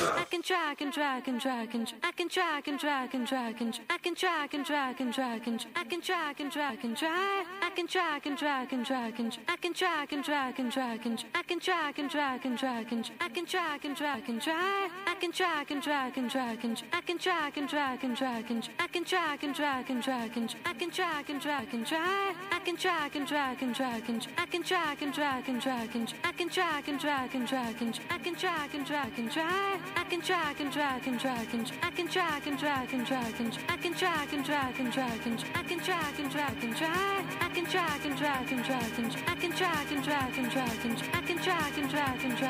I can drag and drag and drag and I can drag and drag and drag and I can drag and drag and drag and I can drag and drag and drag. I can drag and drag and drag and I can drag and drag and drag and I can drag and drag and drag and I can drag and drag and drag. I can drag and drag and drag and I can drag and drag and drag and I can drag and drag and drag and I can drag and drag and drag. I can drag and drag and drag and I can drag and drag and drag and I can drag and drag and drag and I can drag and drag and drag. I can drag and drag and drag and I can drag and drag and drag and I can drag and drag and drag and I can drag and drag and drag. I can drag and drag and drag and I can drag and drag and drag and I can drag and drag and drag